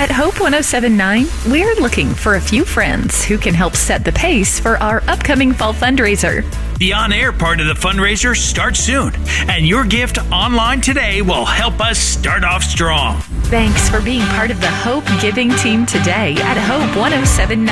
At Hope 1079, we're looking for a few friends who can help set the pace for our upcoming fall fundraiser. The on-air part of the fundraiser starts soon, and your gift online today will help us start off strong. Thanks for being part of the Hope Giving team today at Hope 1079.